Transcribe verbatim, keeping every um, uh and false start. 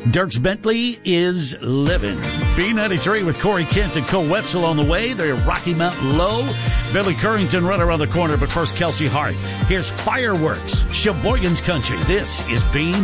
Dierks Bentley is living. B ninety-three with Corey Kent and Cole Wetzel on the way. They're Rocky Mountain Low. Billy Currington right around the corner, but first Kelsey Hart. Here's Fireworks, Sheboygan's Country. This is B